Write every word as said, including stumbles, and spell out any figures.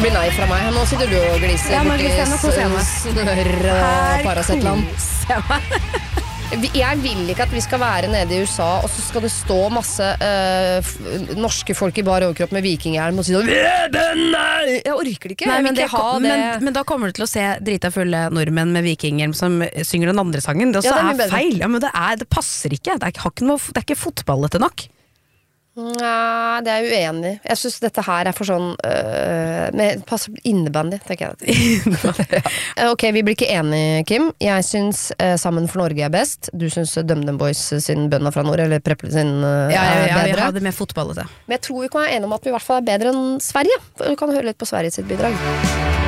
blir nei fra meg. Nå sitter du og gliser ja, borti snørr og Paracetland. Jeg vil ikke at vi skal være nede i U S A, og så skal det stå masse uh, norske folk i bar overkropp med vikinghjelm og si sånn jeg orker det ikke, Nei, jeg vil men, ikke det, ha det. men, men da kommer du til å se drita fulle nordmenn med vikinghjelm som synger den andre sangen. Det, ja, det er, er feil. Ja, men det, er, det passer ikke. Det er ikke, noe, det er ikke fotballete nok. Nei, det er jeg uenig. Jeg synes dette her er for sånn øh, med, passer innebandy, tenker jeg. ja. Ok, vi blir ikke enige, Kim. Jeg synes øh, Sammen for Norge er best. Du synes DumDum Boys sin Bønna fra nord, eller Preple sin øh, ja, ja, ja, er bedre. Ja, vi har det med fotballete. Men jeg tror vi kan være enige om at vi i hvert fall er bedre enn Sverige. Du kan høre litt på Sverige sitt bidrag.